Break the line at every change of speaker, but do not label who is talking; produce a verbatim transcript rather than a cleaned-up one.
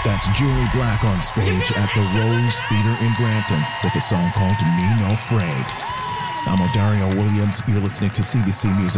That's Julie Black on stage at the Rose Theater in Brampton with a song called Me No Afraid. I'm Odario Williams. You're listening to C B C News.